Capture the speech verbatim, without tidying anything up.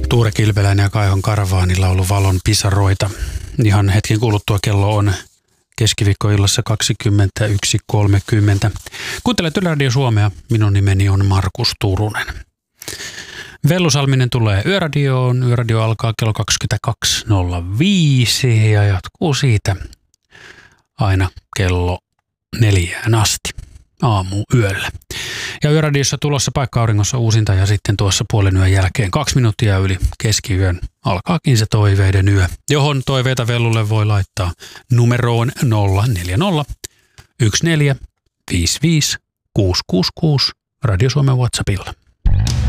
Tuure Kilpeläinen ja Kaihon Karavaanilla ollut valon pisaroita. Ihan hetken kuluttua kello on keskiviikkoillassa kaksikymmentäyksi kolmekymmentä. Kuuntelet Yle Radio Suomea. Minun nimeni on Markus Turunen. Vellu Salminen tulee Yöradioon. Yöradio alkaa kello kaksikymmentäkaksi nolla viisi ja jatkuu siitä aina kello neljään asti aamu yöllä. Ja Yöradiossa tulossa Paikka-auringossa uusinta ja sitten tuossa puolen yön jälkeen kaksi minuuttia yli keskiyön alkaakin se toiveiden yö, johon toiveita Vellulle voi laittaa numeroon nolla neljä nolla yksi neljä viisi viisi kuusi kuusi kuusi Radio Suomen WhatsAppilla.